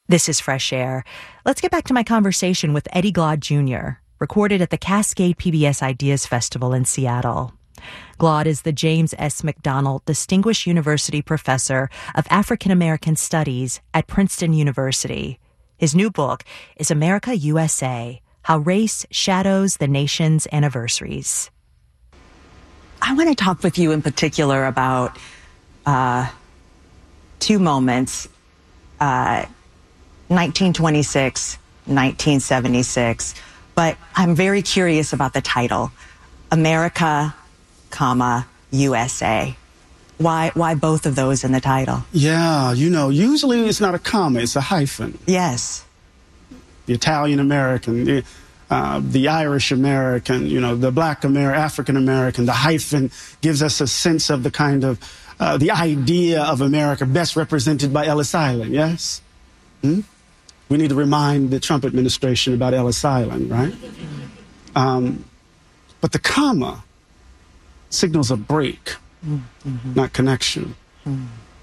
This is Fresh Air. Let's get back to my conversation with Eddie Glaude Jr., recorded at the Cascade PBS Ideas Festival in Seattle. Glaude is the James S. McDonald Distinguished University Professor of African American Studies at Princeton University. His new book is America USA: How Race Shadows the Nation's Anniversaries. I want to talk with you in particular about two moments, 1926, 1976, but I'm very curious about the title, America, USA. Why both of those in the title? Yeah, usually it's not a comma, it's a hyphen. Yes. The Italian American, the Irish American, the Black African American, the hyphen gives us a sense of the kind of, the idea of America best represented by Ellis Island, yes? We need to remind the Trump administration about Ellis Island, right? But the comma signals a break, not connection.